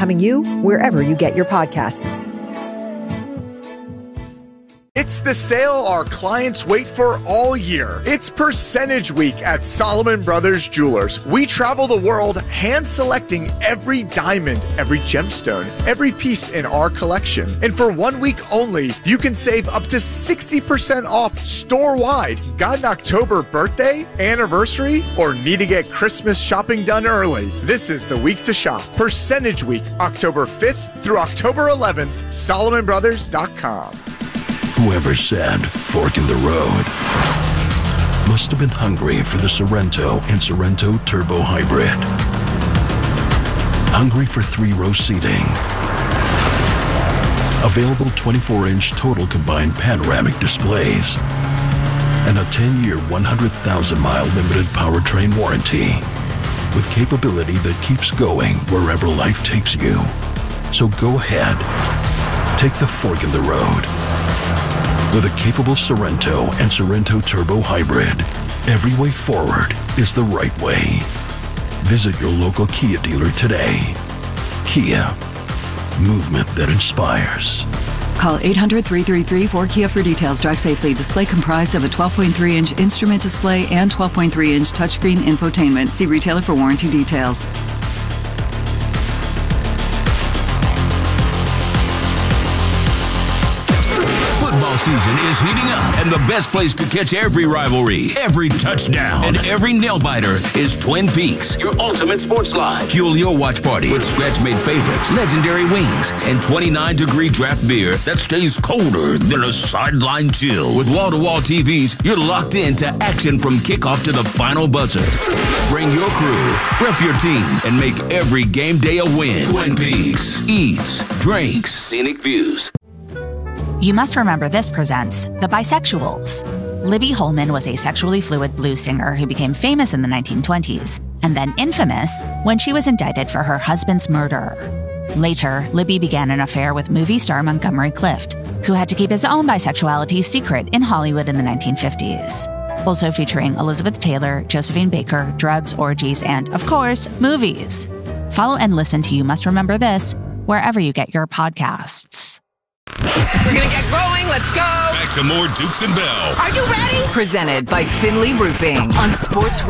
Becoming You, wherever you get your podcasts. It's the sale our clients wait for all year. It's Percentage Week at Solomon Brothers Jewelers. We travel the world hand-selecting every diamond, every gemstone, every piece in our collection. And for 1 week only, you can save up to 60% off store-wide. Got an October birthday, anniversary, or need to get Christmas shopping done early? This is the week to shop. Percentage Week, October 5th through October 11th, SolomonBrothers.com. Whoever said fork in the road must have been hungry for the Sorrento and Sorrento Turbo Hybrid. Hungry for 3-row seating. Available 24-inch total combined panoramic displays. And a 10-year, 100,000-mile limited powertrain warranty. With capability that keeps going wherever life takes you. So go ahead. Take the fork in the road. With a capable Sorrento and Sorrento Turbo Hybrid, every way forward is the right way. Visit your local Kia dealer today. Kia, movement that inspires. Call 800-333-4KIA for details. Drive safely. Display comprised of a 12.3-inch instrument display and 12.3-inch touchscreen infotainment. See retailer for warranty details. Football season is heating up, and the best place to catch every rivalry, every touchdown, and every nail-biter is Twin Peaks, your ultimate sports lodge. Fuel your watch party with scratch-made favorites, legendary wings, and 29-degree draft beer that stays colder than a sideline chill. With wall-to-wall TVs, you're locked into action from kickoff to the final buzzer. Bring your crew, rep your team, and make every game day a win. Twin Peaks. Eats, drinks, scenic views. You Must Remember This presents The Bisexuals. Libby Holman was a sexually fluid blues singer who became famous in the 1920s, and then infamous when she was indicted for her husband's murder. Later, Libby began an affair with movie star Montgomery Clift, who had to keep his own bisexuality secret in Hollywood in the 1950s. Also featuring Elizabeth Taylor, Josephine Baker, drugs, orgies, and, of course, movies. Follow and listen to You Must Remember This wherever you get your podcasts. We're going to get going. Let's go. Back to more Dukes and Bell. Are you ready? Presented by Finley Roofing on Sports